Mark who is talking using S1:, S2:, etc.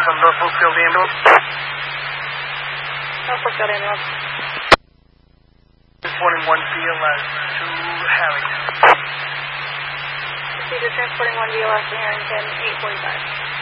S1: from Norfolk Field Ambulance.
S2: Norfolk Field Ambulance.
S1: Transporting 1 BLS to Harrington.
S2: Procedure transporting 1 BLS to Harrington, 8:45.